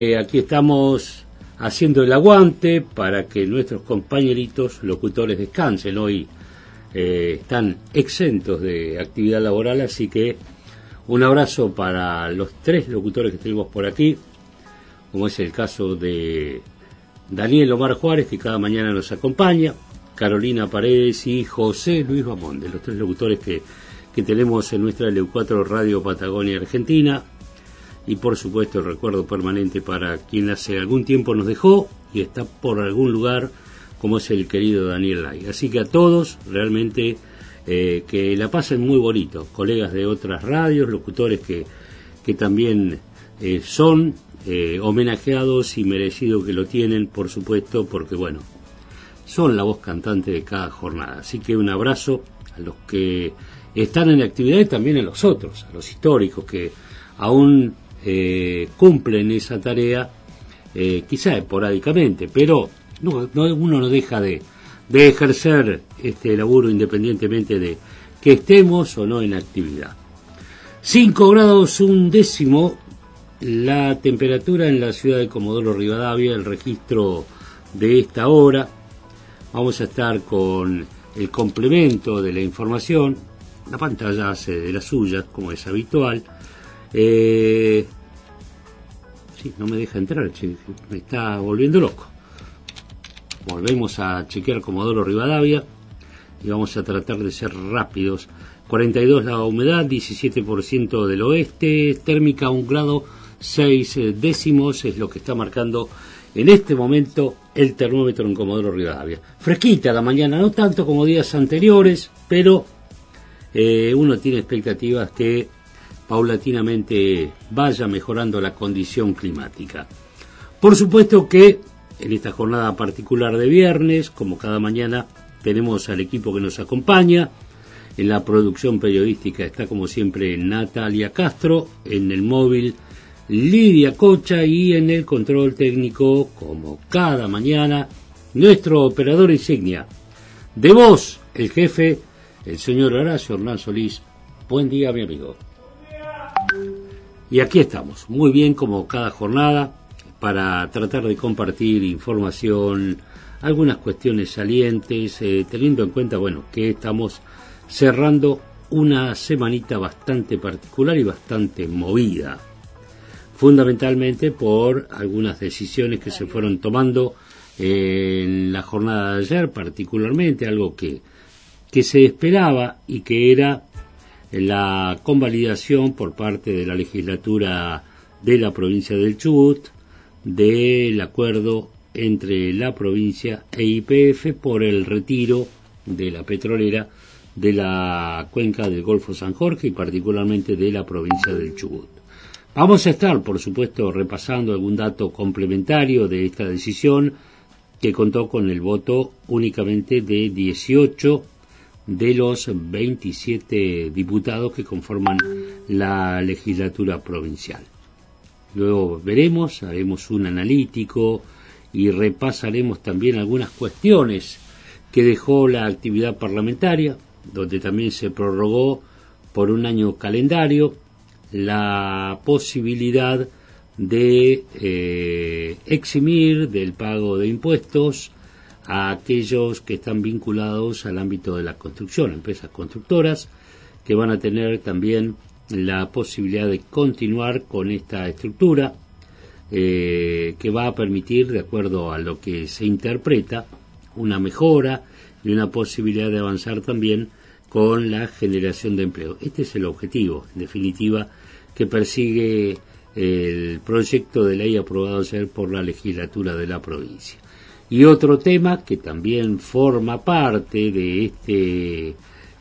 Aquí estamos haciendo el aguante para que nuestros compañeritos locutores descansen. Hoy están exentos de actividad laboral, así que un abrazo para los tres locutores que tenemos por aquí, como es el caso de Daniel Omar Juárez, que cada mañana nos acompaña, Carolina Paredes y José Luis Bamonde, los tres locutores que tenemos en nuestra LU4 Radio Patagonia Argentina. Y por supuesto el recuerdo permanente para quien hace algún tiempo nos dejó y está por algún lugar, como es el querido Daniel Lai. Así que a todos realmente que la pasen muy bonito, colegas de otras radios, locutores que también son homenajeados y merecido que lo tienen, por supuesto, porque bueno, son la voz cantante de cada jornada. Así que un abrazo a los que están en actividad y también a los otros, a los históricos que aún cumplen esa tarea, quizá esporádicamente, pero uno no deja de ejercer este laburo independientemente de que estemos o no en actividad. 5 grados 1 la temperatura en la ciudad de Comodoro Rivadavia, el registro de esta hora. Vamos a estar con el complemento de la información. La pantalla hace de las suyas, como es habitual. Sí, no me deja entrar, me está volviendo loco. Volvemos a chequear Comodoro Rivadavia y vamos a tratar de ser rápidos. 42 la humedad, 17% del oeste, térmica 1 grado 6 décimos, es lo que está marcando en este momento el termómetro en Comodoro Rivadavia. Fresquita la mañana, no tanto como días anteriores, pero uno tiene expectativas que paulatinamente vaya mejorando la condición climática. Por supuesto que en esta jornada particular de viernes, como cada mañana, tenemos al equipo que nos acompaña. En la producción periodística está como siempre Natalia Castro, en el móvil Lidia Cocha y en el control técnico, como cada mañana, nuestro operador insignia. De voz, el jefe, el señor Horacio Hernán Solís. Buen día, mi amigo. Y aquí estamos, muy bien como cada jornada, para tratar de compartir información, algunas cuestiones salientes, teniendo en cuenta, bueno, que estamos cerrando una semanita bastante particular y bastante movida, fundamentalmente por algunas decisiones que se fueron tomando en la jornada de ayer, particularmente, algo que se esperaba y que era la convalidación por parte de la legislatura de la provincia del Chubut del acuerdo entre la provincia e YPF por el retiro de la petrolera de la cuenca del Golfo San Jorge y particularmente de la provincia del Chubut. Vamos a estar, por supuesto, repasando algún dato complementario de esta decisión que contó con el voto únicamente de 18 de los 27 diputados que conforman la legislatura provincial. Luego veremos, haremos un analítico y repasaremos también algunas cuestiones que dejó la actividad parlamentaria, donde también se prorrogó por un año calendario la posibilidad de eximir del pago de impuestos a aquellos que están vinculados al ámbito de la construcción, empresas constructoras, que van a tener también la posibilidad de continuar con esta estructura que va a permitir, de acuerdo a lo que se interpreta, una mejora y una posibilidad de avanzar también con la generación de empleo. Este es el objetivo, en definitiva, que persigue el proyecto de ley aprobado ayer por la legislatura de la provincia. Y otro tema que también forma parte de este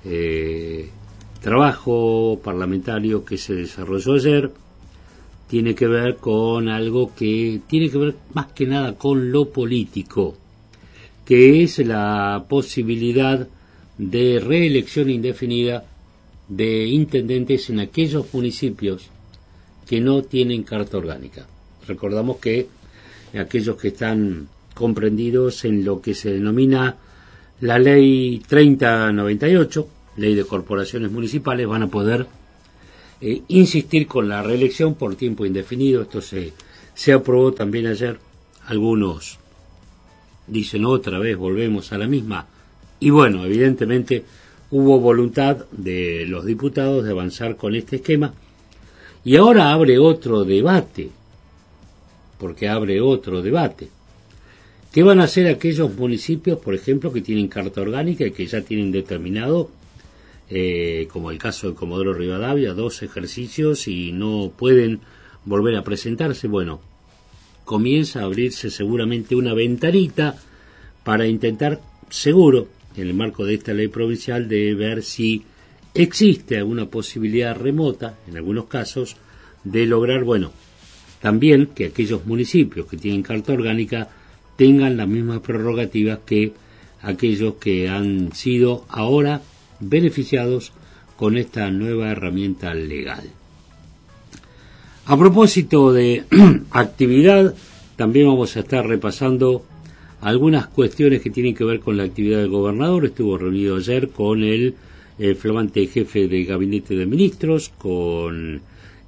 trabajo parlamentario que se desarrolló ayer, tiene que ver con algo que tiene que ver más que nada con lo político, que es la posibilidad de reelección indefinida de intendentes en aquellos municipios que no tienen carta orgánica. Recordamos que aquellos que están comprendidos en lo que se denomina la ley 3098, ley de corporaciones municipales, van a poder insistir con la reelección por tiempo indefinido. Esto se se aprobó también ayer. Algunos dicen otra vez volvemos a la misma, y bueno, evidentemente hubo voluntad de los diputados de avanzar con este esquema, y ahora abre otro debate, ¿qué van a hacer aquellos municipios, por ejemplo, que tienen carta orgánica y que ya tienen determinado, como el caso de Comodoro Rivadavia, 2 ejercicios y no pueden volver a presentarse? Bueno, comienza a abrirse seguramente una ventanita para intentar, seguro, en el marco de esta ley provincial, de ver si existe alguna posibilidad remota, en algunos casos, de lograr, bueno, también que aquellos municipios que tienen carta orgánica tengan las mismas prerrogativas que aquellos que han sido ahora beneficiados con esta nueva herramienta legal. A propósito de actividad, también vamos a estar repasando algunas cuestiones que tienen que ver con la actividad del gobernador. Estuvo reunido ayer con el flamante jefe de gabinete de ministros, con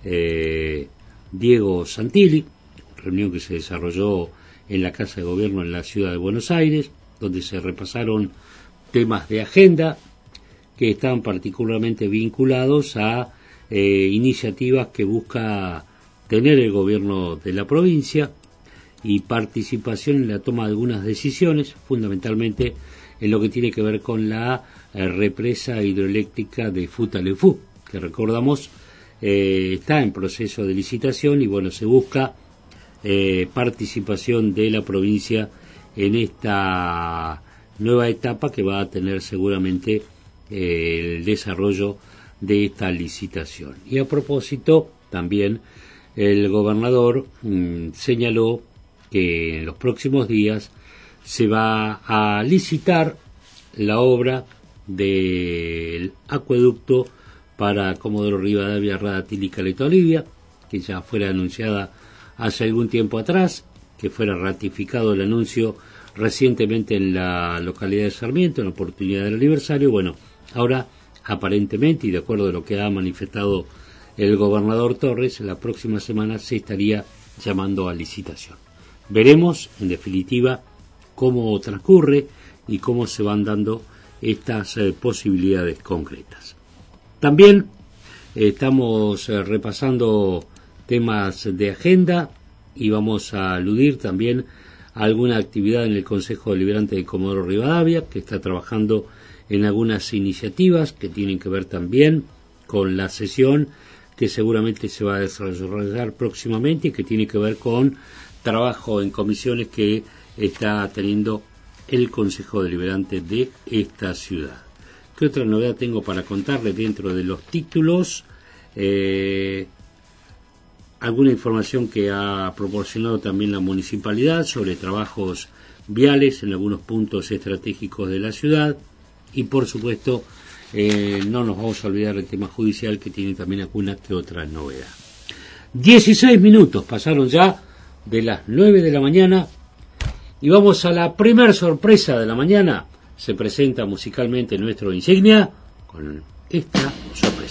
Diego Santilli, reunión que se desarrolló en la Casa de Gobierno en la ciudad de Buenos Aires, donde se repasaron temas de agenda que están particularmente vinculados a iniciativas que busca tener el gobierno de la provincia y participación en la toma de algunas decisiones, fundamentalmente en lo que tiene que ver con la represa hidroeléctrica de Futaleufú, que recordamos está en proceso de licitación y bueno, se busca participación de la provincia en esta nueva etapa que va a tener seguramente el desarrollo de esta licitación. Y a propósito, también el gobernador señaló que en los próximos días se va a licitar la obra del acueducto para Comodoro Rivadavia, Radatili y Caleta Olivia, que ya fuera anunciada hace algún tiempo atrás, que fuera ratificado el anuncio recientemente en la localidad de Sarmiento, en la oportunidad del aniversario. Bueno, ahora aparentemente, y de acuerdo a lo que ha manifestado el gobernador Torres, la próxima semana se estaría llamando a licitación. Veremos, en definitiva, cómo transcurre y cómo se van dando estas posibilidades concretas. También estamos repasando temas de agenda y vamos a aludir también a alguna actividad en el Consejo Deliberante de Comodoro Rivadavia, que está trabajando en algunas iniciativas que tienen que ver también con la sesión que seguramente se va a desarrollar próximamente y que tiene que ver con trabajo en comisiones que está teniendo el Consejo Deliberante de esta ciudad. ¿Qué otra novedad tengo para contarles dentro de los títulos? Alguna información que ha proporcionado también la municipalidad sobre trabajos viales en algunos puntos estratégicos de la ciudad y por supuesto no nos vamos a olvidar del tema judicial, que tiene también alguna que otra novedad. 16 minutos pasaron ya de las 9 de la mañana y vamos a la primer sorpresa de la mañana. Se presenta musicalmente nuestro insignia con esta sorpresa.